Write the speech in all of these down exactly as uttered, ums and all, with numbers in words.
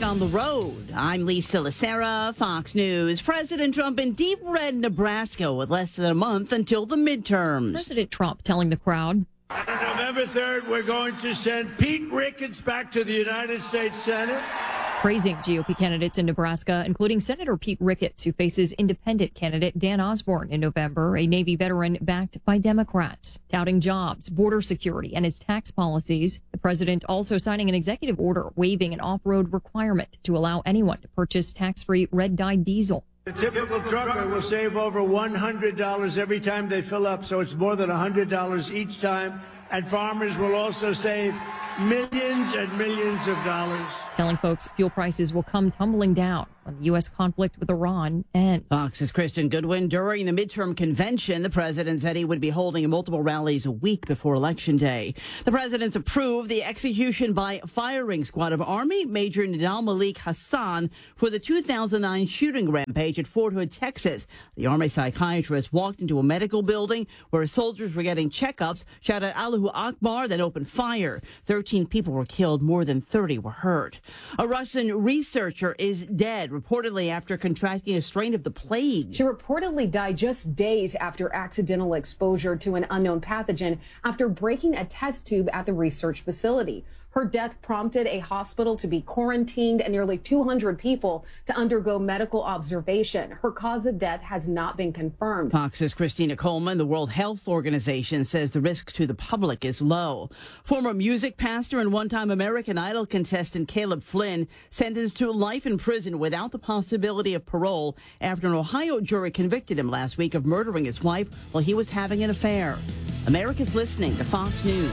on the road. I'm Lisa Lacera, Fox News. President Trump in deep red Nebraska with less than a month until the midterms. President Trump telling the crowd, on November third, we're going to send Pete Ricketts back to the United States Senate. Praising G O P candidates in Nebraska, including Senator Pete Ricketts, who faces independent candidate Dan Osborne in November, a Navy veteran backed by Democrats. Touting jobs, border security, and his tax policies. The president also signing an executive order waiving an off-road requirement to allow anyone to purchase tax-free red-dyed diesel. The typical trucker will save over one hundred dollars every time they fill up, so it's more than one hundred dollars each time. And farmers will also save millions and millions of dollars. Telling folks fuel prices will come tumbling down when the U S conflict with Iran ends. Fox's Kristen Goodwin. During the midterm convention, the president said he would be holding multiple rallies a week before Election Day. The president's approved the execution by firing squad of Army Major Nidal Malik Hassan for the two thousand nine shooting rampage at Fort Hood, Texas. The Army psychiatrist walked into a medical building where soldiers were getting checkups, shouted Allahu Akbar, then opened fire. thirteen people were killed, more than thirty were hurt. A Russian researcher is dead, reportedly after contracting a strain of the plague. She reportedly died just days after accidental exposure to an unknown pathogen after breaking a test tube at the research facility. Her death prompted a hospital to be quarantined and nearly two hundred people to undergo medical observation. Her cause of death has not been confirmed. Fox's Christina Coleman. The World Health Organization says the risk to the public is low. Former music pastor and one-time American Idol contestant Caleb Flynn sentenced to life in prison without the possibility of parole after an Ohio jury convicted him last week of murdering his wife while he was having an affair. America's listening to Fox News.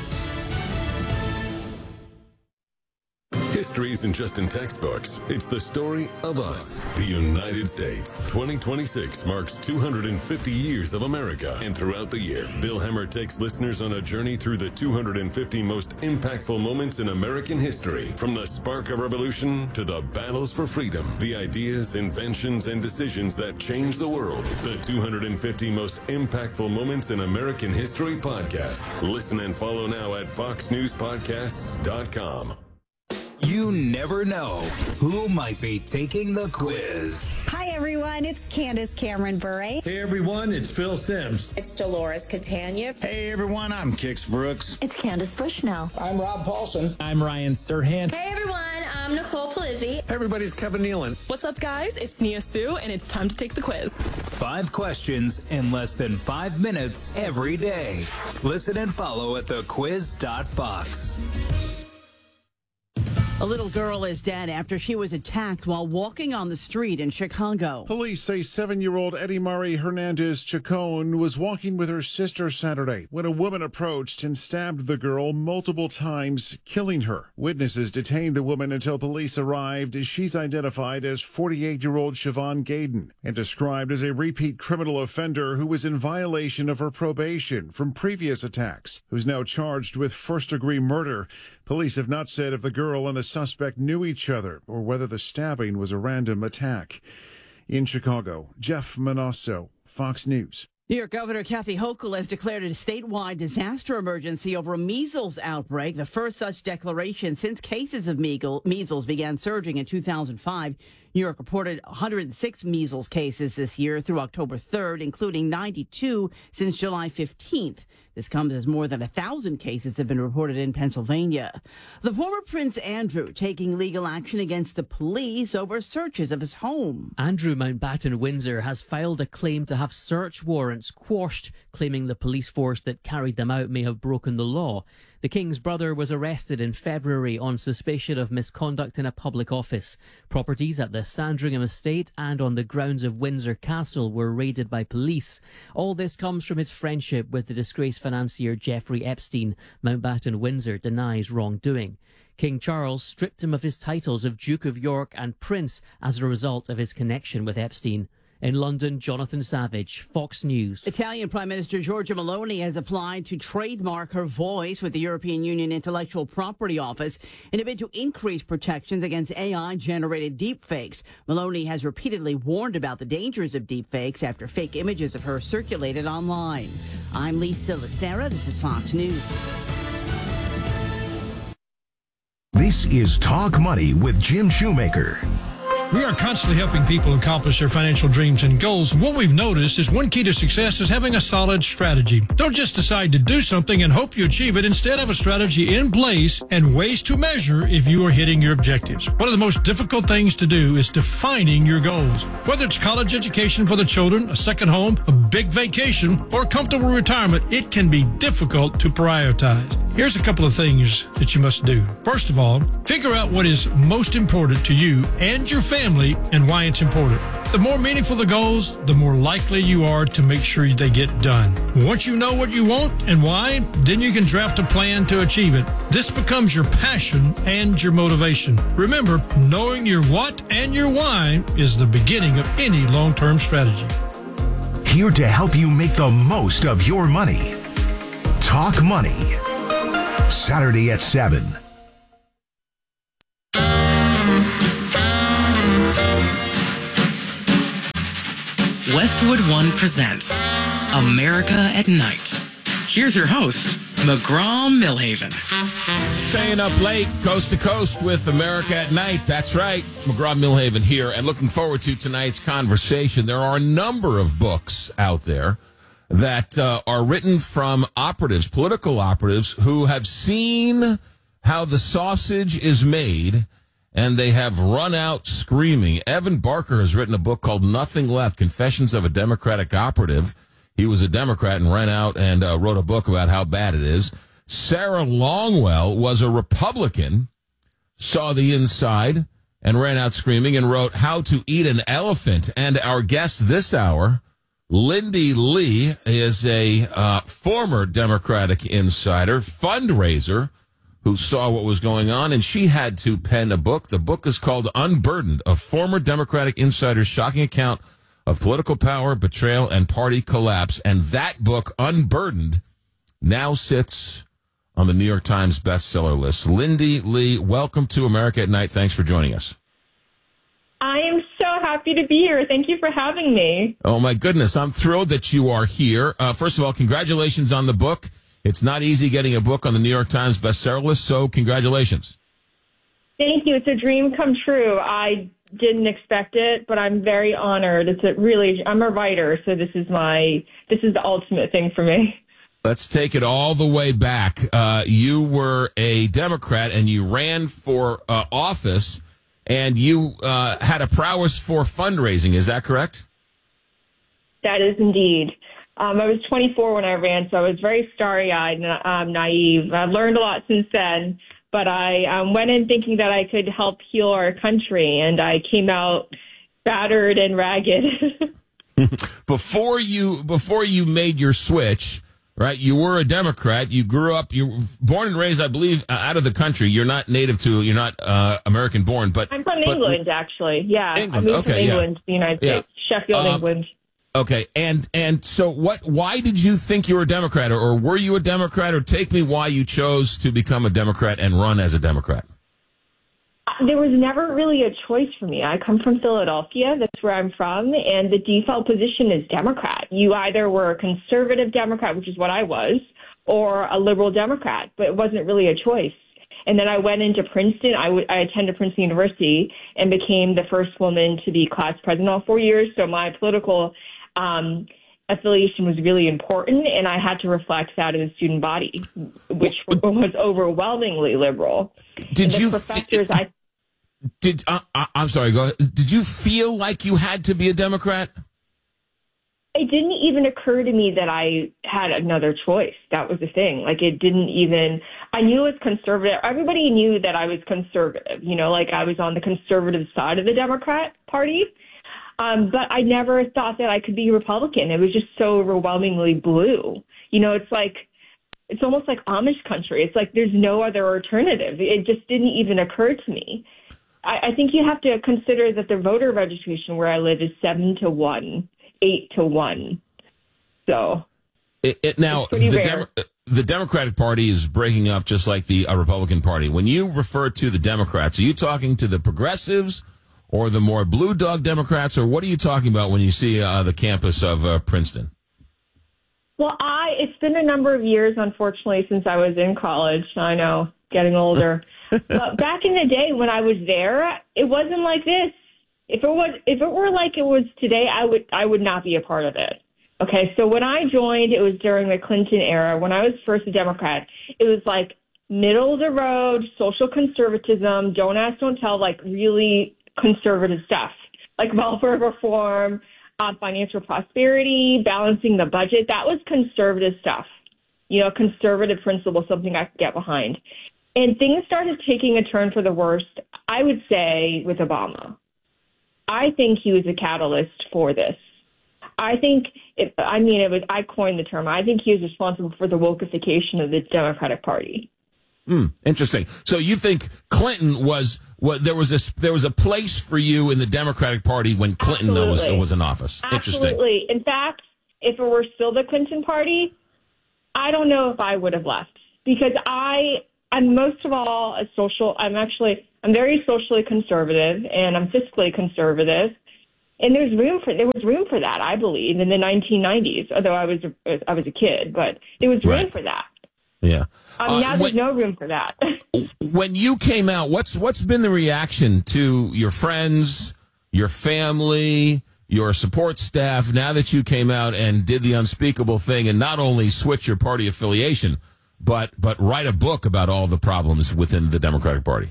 History isn't just in textbooks. It's the story of us, the United States. twenty twenty-six marks two hundred fifty years of America. And throughout the year, Bill Hemmer takes listeners on a journey through the two hundred fifty most impactful moments in American history. From the spark of revolution to the battles for freedom, the ideas, inventions, and decisions that changed the world. The two hundred fifty most impactful moments in American history podcast. Listen and follow now at fox news podcasts dot com. You never know who might be taking the quiz. Hi, everyone. It's Candace Cameron Bure. Hey, everyone. It's Phil Sims. It's Dolores Catania. Hey, everyone. I'm Kix Brooks. It's Candace Bushnell. I'm Rob Paulson. I'm Ryan Serhant. Hey, everyone. I'm Nicole Palizzi. Hey, everybody. It's Kevin Nealon. What's up, guys? It's Nia Sue, and it's time to take the quiz. Five questions in less than five minutes every day. Listen and follow at the quiz dot fox. A little girl is dead after she was attacked while walking on the street in Chicago. Police say seven-year-old Eddie Marie Hernandez Chacon was walking with her sister Saturday when a woman approached and stabbed the girl multiple times, killing her. Witnesses detained the woman until police arrived. She's identified as forty-eight-year-old Siobhan Gaden and described as a repeat criminal offender who was in violation of her probation from previous attacks, who's now charged with first-degree murder. Police have not said if the girl and the suspect knew each other or whether the stabbing was a random attack. In Chicago, Jeff Manasso, Fox News. New York Governor Kathy Hochul has declared a statewide disaster emergency over a measles outbreak, the first such declaration since cases of measles began surging in two thousand five. New York reported one hundred six measles cases this year through October third, including ninety-two since July fifteenth. This comes as more than one thousand cases have been reported in Pennsylvania. The former Prince Andrew taking legal action against the police over searches of his home. Andrew Mountbatten Windsor has filed a claim to have search warrants quashed, claiming the police force that carried them out may have broken the law. The King's brother was arrested in February on suspicion of misconduct in a public office. Properties at the Sandringham estate and on the grounds of Windsor Castle were raided by police. All this comes from his friendship with the disgraced financier Jeffrey Epstein. Mountbatten Windsor denies wrongdoing. King Charles stripped him of his titles of Duke of York and Prince as a result of his connection with Epstein. In London, Jonathan Savage, Fox News. Italian Prime Minister Giorgia Meloni has applied to trademark her voice with the European Union Intellectual Property Office in a bid to increase protections against A I-generated deepfakes. Meloni has repeatedly warned about the dangers of deepfakes after fake images of her circulated online. I'm Lisa Lacera. This is Fox News. This This is Talk Money with Jim Shoemaker. We are constantly helping people accomplish their financial dreams and goals. What we've noticed is one key to success is having a solid strategy. Don't just decide to do something and hope you achieve it. Instead, have a strategy in place and ways to measure if you are hitting your objectives. One of the most difficult things to do is defining your goals. Whether it's college education for the children, a second home, a big vacation, or a comfortable retirement, it can be difficult to prioritize. Here's a couple of things that you must do. First of all, figure out what is most important to you and your family and why it's important. The more meaningful the goals, the more likely you are to make sure they get done. Once you know what you want and why, then you can draft a plan to achieve it. This becomes your passion and your motivation. Remember, knowing your what and your why is the beginning of any long-term strategy. Here to help you make the most of your money. Talk Money. Saturday at seven. Westwood One presents America at Night. Here's your host, McGraw Millhaven. Staying up late, coast to coast with America at Night. That's right, McGraw Millhaven here, and looking forward to tonight's conversation. There are a number of books out there that uh, are written from operatives, political operatives, who have seen how the sausage is made, and they have run out screaming. Evan Barker has written a book called Nothing Left, Confessions of a Democratic Operative. He was a Democrat and ran out and uh, wrote a book about how bad it is. Sarah Longwell was a Republican, saw the inside, and ran out screaming and wrote How to Eat an Elephant. And our guest this hour, Lindy Lee, is a uh, former Democratic insider, fundraiser, who saw what was going on, and she had to pen a book. The book is called Unburdened, a former Democratic insider's shocking account of political power, betrayal, and party collapse. And that book, Unburdened, now sits on the New York Times bestseller list. Lindy Lee, welcome to America at Night. Thanks for joining us. I am so happy to be here. Thank you for having me. Oh, my goodness. I'm thrilled that you are here. Uh, first of all, congratulations on the book. It's not easy getting a book on the New York Times bestseller list, so congratulations. Thank you. It's a dream come true. I didn't expect it, but I'm very honored. It's a really, I'm a writer, so this is my, this is the ultimate thing for me. Let's take it all the way back. Uh, you were a Democrat and you ran for uh, office, and you uh, had a prowess for fundraising. Is that correct? That is indeed. Um, I was twenty-four when I ran, so I was very starry-eyed and um, naive. I've learned a lot since then, but I um, went in thinking that I could help heal our country, and I came out battered and ragged. Before you, before you made your switch, right, you were a Democrat. You grew up, you were born and raised, I believe, uh, out of the country. You're not native to, you're not uh, American-born, but... I'm from but, England, actually. Yeah, England. I moved Okay, from England yeah. to the United Yeah. States, Sheffield, Um, England. Okay, and and so what? Why did you think you were a Democrat, or, or were you a Democrat, or take me why you chose to become a Democrat and run as a Democrat? There was never really a choice for me. I come from Philadelphia. That's where I'm from. And the default position is Democrat. You either were a conservative Democrat, which is what I was, or a liberal Democrat, but it wasn't really a choice. And then I went into Princeton. I, w- I attended Princeton University and became the first woman to be class president all four years. So my political um, affiliation was really important, and I had to reflect that in the student body, which was overwhelmingly liberal. Did you professors? I did. Uh, I'm sorry. Go ahead. Did you feel like you had to be a Democrat? It didn't even occur to me that I had another choice. That was the thing. Like, it didn't even, I knew it was conservative. Everybody knew that I was conservative, you know, like I was on the conservative side of the Democrat Party. Um, but I never thought that I could be Republican. It was just so overwhelmingly blue. You know, it's like, it's almost like Amish country. It's like there's no other alternative. It just didn't even occur to me. I, I think you have to consider that the voter registration where I live is seven to one, eight to one. So it, it, now the, Demo- the Democratic Party is breaking up just like the uh, Republican Party. When you refer to the Democrats, are you talking to the progressives or the more blue dog Democrats, or what are you talking about when you see uh, the campus of uh, Princeton? Well, I it's been a number of years, unfortunately, since I was in college. I know, getting older. But back in the day when I was there, it wasn't like this. If it was, if it were like it was today, I would, I would not be a part of it. Okay, so when I joined, it was during the Clinton era. When I was first a Democrat, it was like middle of the road, social conservatism, don't ask, don't tell, like really conservative stuff, like welfare reform, uh, financial prosperity, balancing the budget. That was conservative stuff, you know, conservative principle, something I could get behind. And things started taking a turn for the worst, I would say, with Obama. I think he was a catalyst for this. I think, it, I mean, it was, I coined the term. I think he was responsible for the wokeification of the Democratic Party. Hmm, interesting. So you think Clinton was, what, there was a, there was a place for you in the Democratic Party when Clinton was, was in office. Interesting. Absolutely. In fact, if it were still the Clinton Party, I don't know if I would have left, because I, I'm most of all a social, I'm actually, I'm very socially conservative and I'm fiscally conservative. And there's room for, there was room for that, I believe, in the nineteen nineties, although I was, I was a kid, but there was room right. for that. Yeah. Um, Uh, now there's when, no room for that. When you came out, what's what's been the reaction to your friends, your family, your support staff, now that you came out and did the unspeakable thing and not only switch your party affiliation, but but write a book about all the problems within the Democratic Party?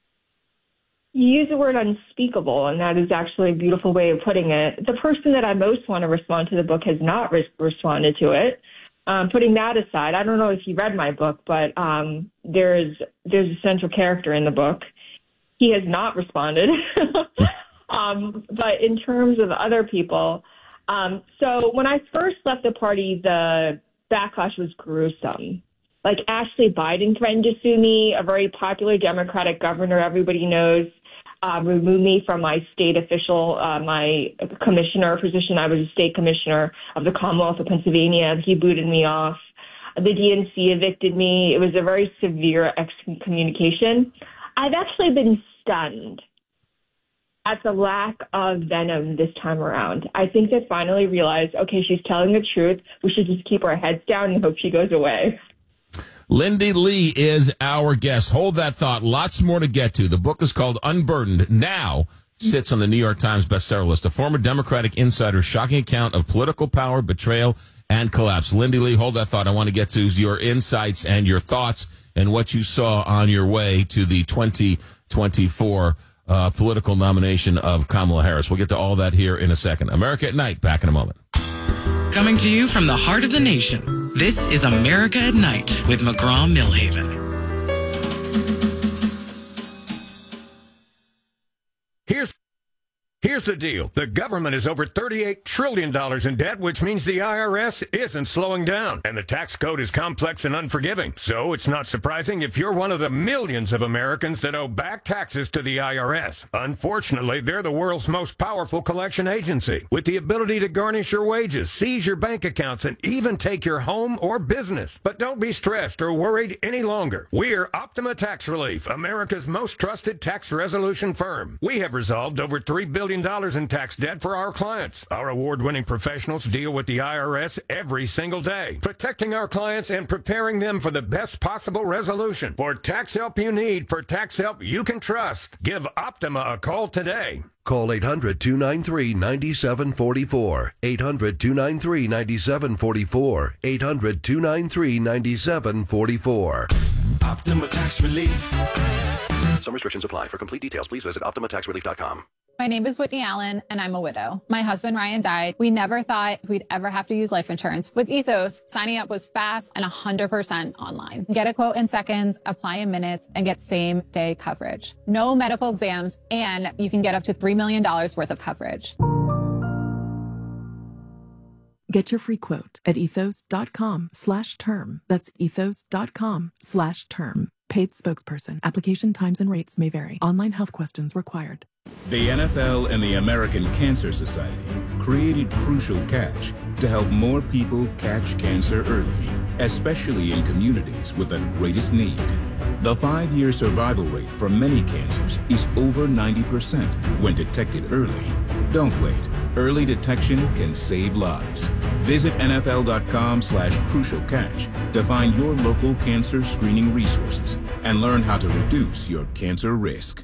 You use the word unspeakable, and that is actually a beautiful way of putting it. The person that I most want to respond to the book has not re- responded to it. Um, putting that aside, I don't know if you read my book, but um, there's there's a central character in the book. He has not responded. um, but in terms of other people, um, so when I first left the party, the backlash was gruesome. Like Ashley Biden threatened to sue me, a very popular Democratic governor everybody knows, uh, removed me from my state official, uh, my commissioner position. I was a state commissioner of the Commonwealth of Pennsylvania. He booted me off. The D N C evicted me. It was a very severe excommunication. I've actually been stunned at the lack of venom this time around. I think they finally realized, okay, she's telling the truth. We should just keep our heads down and hope she goes away. Lindy Lee is our guest. Hold that thought. Lots more to get to. The book is called Unburdened. Now sits on the New York Times bestseller list. A former Democratic insider's shocking account of political power, betrayal, and collapse. Lindy Lee, hold that thought. I want to get to your insights and your thoughts and what you saw on your way to the twenty twenty-four uh, political nomination of Kamala Harris. We'll get to all that here in a second. America at Night, back in a moment. Coming to you from the heart of the nation, this is America at Night with McGraw-Milhaven. Here's Here's the deal. The government is over thirty-eight trillion dollars in debt, which means the I R S isn't slowing down. And the tax code is complex and unforgiving. So it's not surprising if you're one of the millions of Americans that owe back taxes to the I R S. Unfortunately, they're the world's most powerful collection agency, with the ability to garnish your wages, seize your bank accounts, and even take your home or business. But don't be stressed or worried any longer. We're Optima Tax Relief, America's most trusted tax resolution firm. We have resolved over three billion dollars in tax debt for our clients. Our award-winning professionals deal with the I R S every single day, protecting our clients and preparing them for the best possible resolution. For tax help you need, for tax help you can trust, give Optima a call today. Call eight hundred, two nine three, nine seven four four. eight hundred, two nine three, nine seven four four. eight hundred, two nine three, nine seven four four. Optima Tax Relief. Some restrictions apply. For complete details, please visit optima tax relief dot com. My name is Whitney Allen, and I'm a widow. My husband, Ryan, died. We never thought we'd ever have to use life insurance. With Ethos, signing up was fast and one hundred percent online. Get a quote in seconds, apply in minutes, and get same-day coverage. No medical exams, and you can get up to three million dollars worth of coverage. Get your free quote at ethos.com slash term. That's ethos.com slash term. Paid spokesperson. Application times and rates may vary. Online health questions required. The N F L and the American Cancer Society created Crucial Catch to help more people catch cancer early, especially in communities with the greatest need. The five-year survival rate for many cancers is over ninety percent when detected early. Don't wait. Early detection can save lives. Visit nfl.com slash crucial catch to find your local cancer screening resources and learn how to reduce your cancer risk.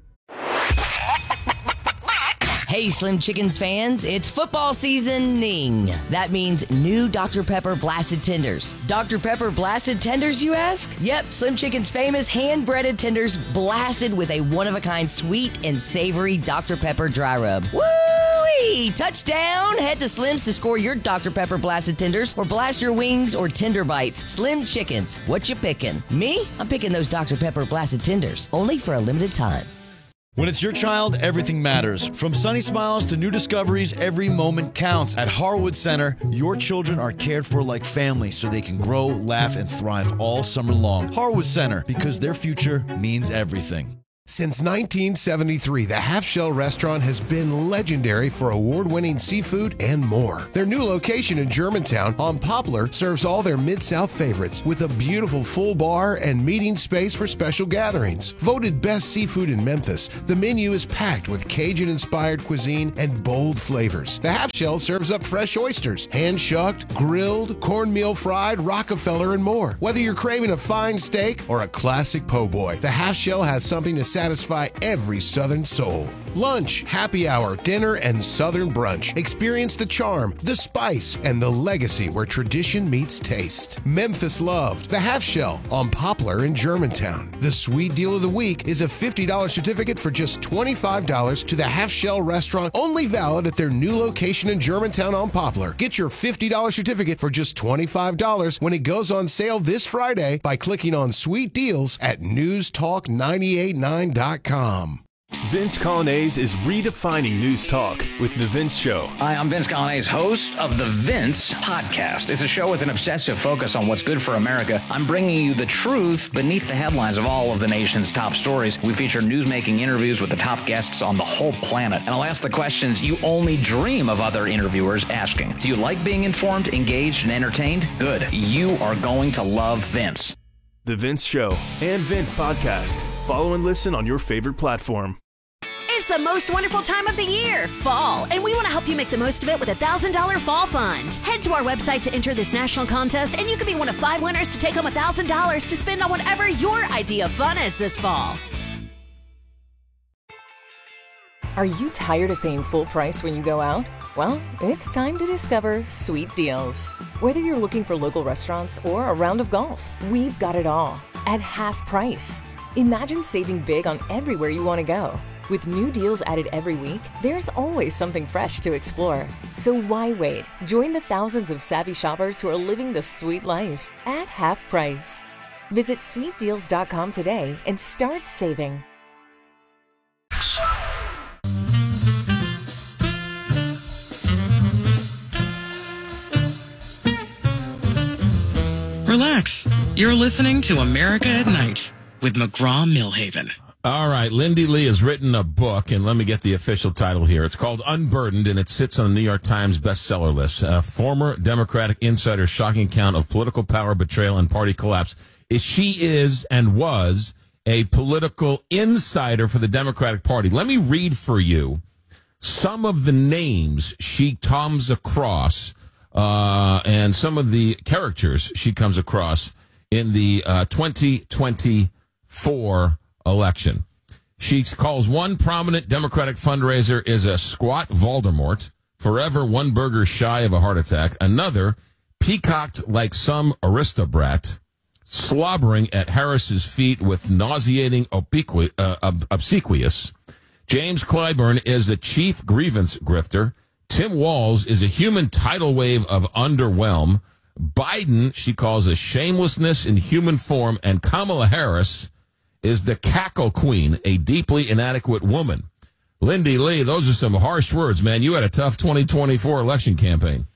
Hey, Slim Chickens fans, it's football seasoning. That means new Doctor Pepper Blasted Tenders. Doctor Pepper Blasted Tenders, you ask? Yep, Slim Chickens' famous hand-breaded tenders blasted with a one-of-a-kind sweet and savory Doctor Pepper dry rub. Woo-wee! Touchdown! Head to Slim's to score your Doctor Pepper Blasted Tenders or blast your wings or tender bites. Slim Chickens, what you picking? Me? I'm picking those Doctor Pepper Blasted Tenders, only for a limited time. When it's your child, everything matters. From sunny smiles to new discoveries, every moment counts. At Harwood Center, your children are cared for like family so they can grow, laugh, and thrive all summer long. Harwood Center, because their future means everything. Since nineteen seventy-three, the Half Shell Restaurant has been legendary for award-winning seafood and more. Their new location in Germantown on Poplar serves all their Mid-South favorites with a beautiful full bar and meeting space for special gatherings. Voted best seafood in Memphis, the menu is packed with Cajun-inspired cuisine and bold flavors. The Half Shell serves up fresh oysters, hand-shucked, grilled, cornmeal fried, Rockefeller, and more. Whether you're craving a fine steak or a classic po' boy, the Half Shell has something to satisfy every Southern soul. Lunch, happy hour, dinner, and Southern brunch. Experience the charm, the spice, and the legacy where tradition meets taste. Memphis loved the Half Shell on Poplar in Germantown. The sweet deal of the week is a fifty dollars certificate for just twenty-five dollars to the Half Shell Restaurant, only valid at their new location in Germantown on Poplar. Get your fifty dollars certificate for just twenty-five dollars when it goes on sale this Friday by clicking on Sweet Deals at news talk nine eight nine dot com. Vince Colonnese is redefining news talk with The Vince Show. Hi, I'm Vince Colonnese, host of The Vince Podcast. It's a show with an obsessive focus on what's good for America. I'm bringing you the truth beneath the headlines of all of the nation's top stories. We feature newsmaking interviews with the top guests on the whole planet. And I'll ask the questions you only dream of other interviewers asking. Do you like being informed, engaged, and entertained? Good. You are going to love Vince. The Vince Show and Vince Podcast. Follow and listen on your favorite platform. It's the most wonderful time of the year, fall, and we want to help you make the most of it with a one thousand dollars fall fund. Head to our website to enter this national contest, and you could be one of five winners to take home one thousand dollars to spend on whatever your idea of fun is this fall. Are you tired of paying full price when you go out? Well, it's time to discover Sweet Deals. Whether you're looking for local restaurants or a round of golf, we've got it all at half price. Imagine saving big on everywhere you want to go. With new deals added every week, there's always something fresh to explore. So why wait? Join the thousands of savvy shoppers who are living the sweet life at half price. Visit sweet deals dot com today and start saving. Relax. You're listening to America at Night with McGraw-Milhaven. All right, Lindy Lee has written a book, and let me get the official title here. It's called Unburdened, and it sits on the New York Times bestseller list. A former Democratic insider's shocking account of political power, betrayal, and party collapse. She is and was a political insider for the Democratic Party. Let me read for you some of the names she comes across uh, and some of the characters she comes across in the uh, twenty twenty-four election. She calls one prominent Democratic fundraiser is a squat Voldemort, forever one burger shy of a heart attack. Another, peacocked like some aristocrat, slobbering at Harris's feet with nauseating obliqui- uh, ob- obsequious. James Clyburn is a chief grievance grifter. Tim Walz is a human tidal wave of underwhelm. Biden, she calls a shamelessness in human form. And Kamala Harris is the cackle queen, a deeply inadequate woman. Lindy Lee, those are some harsh words, man. You had a tough twenty twenty-four election campaign.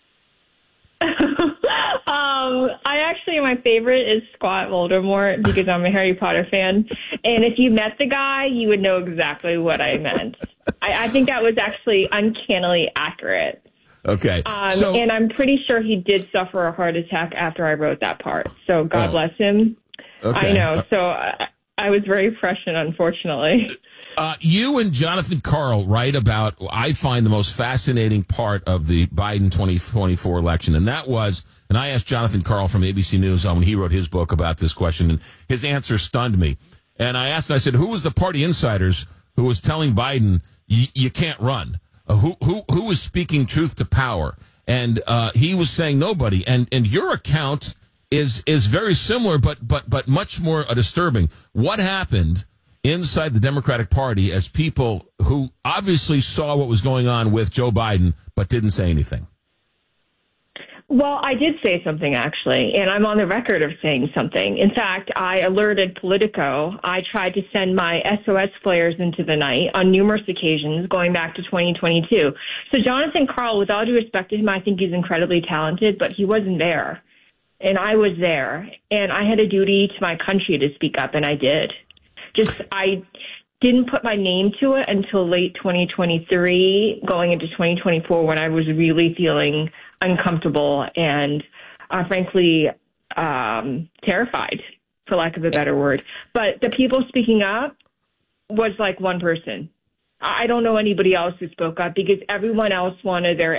um, I actually, my favorite is Squat Voldemort because I'm a Harry Potter fan. And if you met the guy, you would know exactly what I meant. I, I think that was actually uncannily accurate. Okay. Um, so, and I'm pretty sure he did suffer a heart attack after I wrote that part. So God oh, bless him. Okay. I know. So I, I was very prescient, unfortunately. Uh, you and Jonathan Karl write about, I find, the most fascinating part of the Biden twenty twenty-four election, and that was, and I asked Jonathan Karl from A B C News when he wrote his book about this question, and his answer stunned me. And I asked, I said, who was the party insiders who was telling Biden, you can't run? Uh, who, who, who was speaking truth to power? And uh, he was saying nobody. And, and your account is is very similar, but but but much more uh, disturbing. What happened inside the Democratic Party as people who obviously saw what was going on with Joe Biden but didn't say anything? Well, I did say something, actually, and I'm on the record of saying something. In fact, I alerted Politico. I tried to send my S O S flares into the night on numerous occasions going back to twenty twenty-two. So Jonathan Karl, with all due respect to him, I think he's incredibly talented, but he wasn't there. And I was there, and I had a duty to my country to speak up, and I did. Just, I didn't put my name to it until late twenty twenty-three, going into twenty twenty-four, when I was really feeling uncomfortable and, uh, frankly, um, terrified, for lack of a better word. But the people speaking up was like one person. I don't know anybody else who spoke up because everyone else wanted their